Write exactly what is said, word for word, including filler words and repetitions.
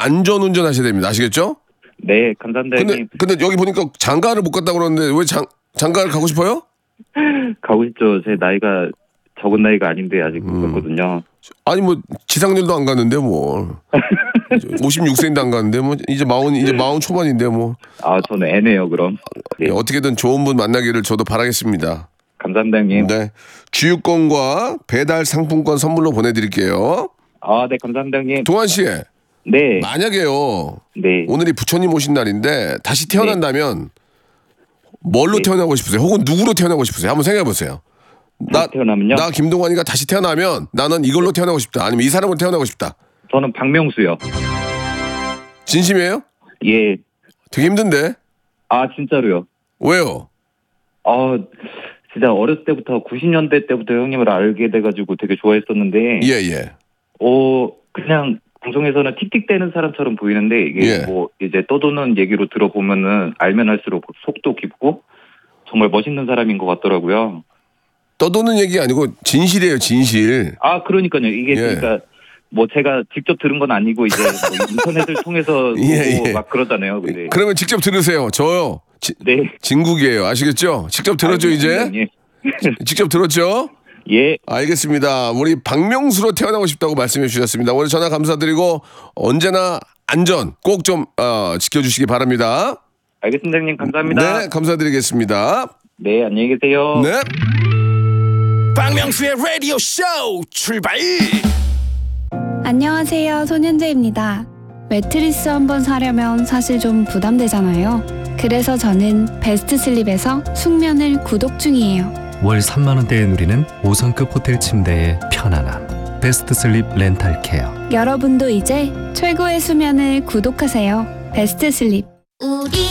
안전 운전하셔야 됩니다. 아시겠죠? 네, 감사합니다. 근데 형님. 근데 여기 보니까 장가를 못 갔다 그러는데 왜 장 장가를 가고 싶어요? 가고 싶죠. 제 나이가 적은 나이가 아닌데 아직 못 갔거든요. 아니 뭐 지상렬도 안 갔는데 뭐 오십육 세인데 안 갔는데 뭐 이제 마흔 이제 마흔 초반인데 뭐 아, 저는 애네요, 그럼. 네. 예, 어떻게든 좋은 분 만나기를 저도 바라겠습니다. 감사합니다, 형님. 네, 주유권과 배달 상품권 선물로 보내드릴게요. 아, 네, 감사합니다, 형님. 동환 씨, 네. 만약에요 네. 오늘이 부처님 오신 날인데 다시 태어난다면 뭘로 태어나고 싶으세요? 혹은 누구로 태어나고 싶으세요? 한번 생각해 보세요. 나 태어나면요? 나 김동환이가 다시 태어나면 나는 이걸로 태어나고 싶다. 아니면 이 사람으로 태어나고 싶다. 저는 박명수요. 진심이에요? 예. 되게 힘든데 아, 진짜로요. 왜요? 아, 진짜 어렸을 때부터 구십 년대 때부터 형님을 알게 돼가지고 되게 좋아했었는데, 예예. 어, 그냥 방송에서는 틱틱대는 사람처럼 보이는데 이게 예. 뭐 이제 떠도는 얘기로 들어보면은 알면 할수록 속도 깊고 정말 멋있는 사람인 것 같더라고요. 떠도는 얘기 아니고 진실이에요, 진실. 아, 그러니까요. 이게 예. 그러니까 뭐 제가 직접 들은 건 아니고 이제 뭐 인터넷을 통해서 예, 보고 예. 막 그러잖아요. 근데 그러면 직접 들으세요. 저요. 지, 네. 진국이에요. 아시겠죠? 직접 들었죠, 이제? 형님. 직접 들었죠? 예. 알겠습니다. 우리 박명수로 태어나고 싶다고 말씀해 주셨습니다. 오늘 전화 감사드리고 언제나 안전 꼭 좀 어, 지켜주시기 바랍니다. 알겠습니다, 형님. 감사합니다. 네, 감사드리겠습니다. 네, 안녕히 계세요. 네. 박명수의 라디오 쇼 출발. 안녕하세요, 손현재입니다. 매트리스 한번 사려면 사실 좀 부담되잖아요. 그래서 저는 베스트 슬립에서 숙면을 구독 중이에요. 월 삼만 원대에 누리는 오 성급 호텔 침대의 편안함. 베스트 슬립 렌탈 케어. 여러분도 이제 최고의 수면을 구독하세요. 베스트 슬립. 우리